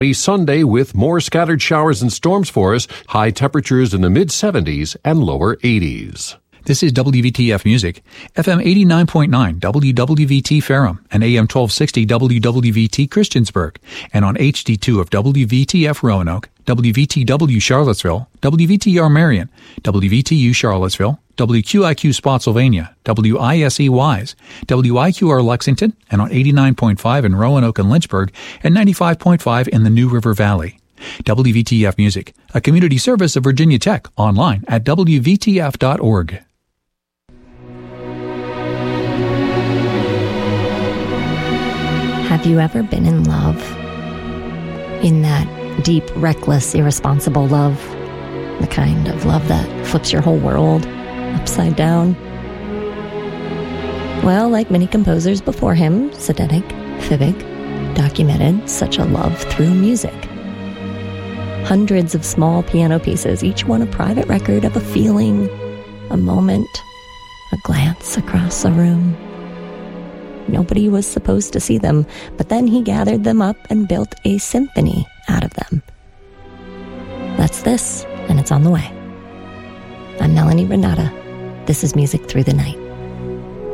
Sunday with more scattered showers and storms for us, high temperatures in the mid-70s and lower 80s. This is WVTF Music, FM 89.9 WWVT Ferrum and AM 1260 WWVT Christiansburg, and on HD2 of WVTF Roanoke, WVTW Charlottesville, WVTR Marion, WVTU Charlottesville, WQIQ Spotsylvania, WISE Wise, WIQR Lexington, and on 89.5 in Roanoke and Lynchburg, and 95.5 in the New River Valley. WVTF Music, a community service of Virginia Tech, online at WVTF.org. Have you ever been in love? In that deep, reckless, irresponsible love? The kind of love that flips your whole world upside down? Well, like many composers before him, Zdeněk Fibic documented such a love through music. Hundreds of small piano pieces, each one a private record of a feeling, a moment, a glance across a room. Nobody was supposed to see them, but then he gathered them up and built a symphony out of them. That's this, and it's on the way. I'm Melanie Renata. This is Music Through the Night.